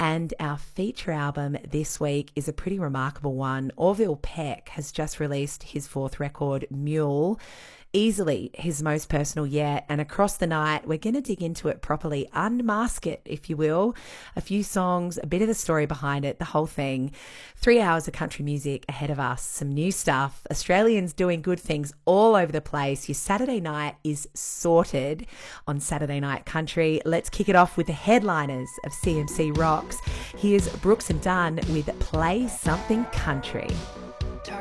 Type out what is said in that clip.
And our feature album this week is a pretty remarkable one. Orville Peck has just released his fourth record, Mule. Easily his most personal yet, and across the night we're going to dig into it properly, unmask it if you will, a few songs, a bit of the story behind it, the whole thing. 3 hours of country music ahead of us, some new stuff, Australians doing good things all over the place. Your Saturday night is sorted on Saturday Night Country. Let's kick it off with the headliners of CMC Rocks. Here's Brooks and Dunn with Play Something Country.